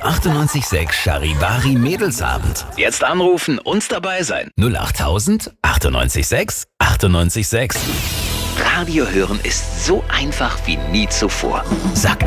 98.6 Charivari Mädelsabend. Jetzt anrufen, uns dabei sein. 08000 98.6 98.6. Radio hören ist so einfach wie nie zuvor. Sag